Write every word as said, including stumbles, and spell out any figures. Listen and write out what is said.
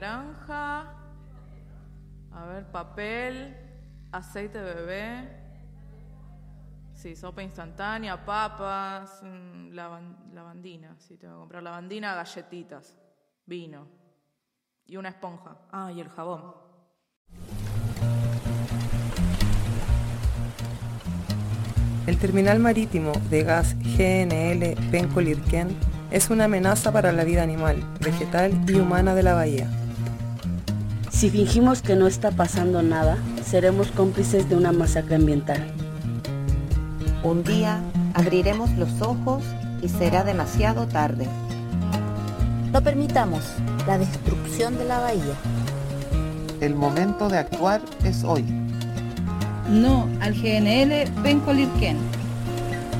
Naranja, a ver, papel, aceite de bebé, sí, sopa instantánea, papas, lavan, lavandina, sí, tengo que comprar lavandina, galletitas, vino y una esponja. Ah, y el jabón. El terminal marítimo de gas G N L Penco-Lirquén es una amenaza para la vida animal, vegetal y humana de la bahía. Si fingimos que no está pasando nada, seremos cómplices de una masacre ambiental. Un día abriremos los ojos y será demasiado tarde. No permitamos la destrucción de la bahía. El momento de actuar es hoy. No al G N L Penco-Lirquén.